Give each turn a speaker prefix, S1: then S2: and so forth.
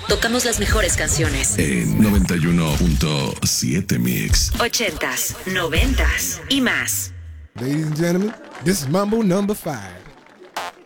S1: Tocamos las mejores canciones.
S2: En 91.7 Mix.
S1: 80s, 90s y más.
S3: Ladies and gentlemen, this is Mambo number 5.